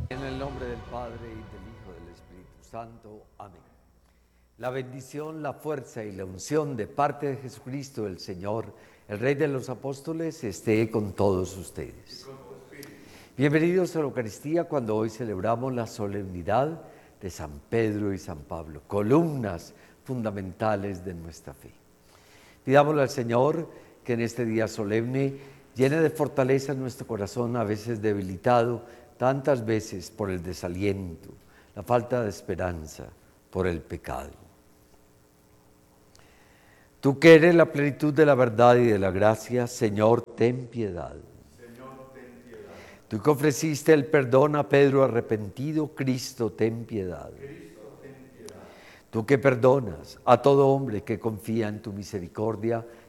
En el nombre del Padre, y del Hijo, y del Espíritu Santo. Amén. La bendición, la fuerza y la unción de parte de Jesucristo, el Señor, el Rey de los Apóstoles, esté con todos ustedes. Bienvenidos a la Eucaristía cuando hoy celebramos la solemnidad de San Pedro y San Pablo, columnas fundamentales de nuestra fe. Pidámosle al Señor que en este día solemne llene de fortaleza nuestro corazón, a veces debilitado, tantas veces por el desaliento, la falta de esperanza, por el pecado. Tú que eres la plenitud de la verdad y de la gracia, Señor, ten piedad. Señor, ten piedad. Tú que ofreciste el perdón a Pedro arrepentido, Cristo, ten piedad. Cristo, ten piedad. Tú que perdonas a todo hombre que confía en tu misericordia,